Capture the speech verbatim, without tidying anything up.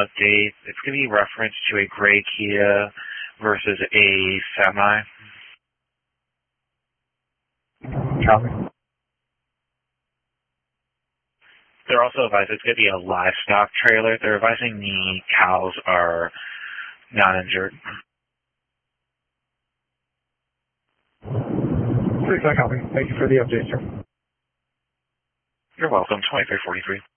update. It's going to be referenced to a gray Kia versus a semi. Copy. They're also advised it's going to be a livestock trailer. They're advising the cows are not injured. Three, copy. Thank you for the update, sir. You're welcome. twenty-three forty-three.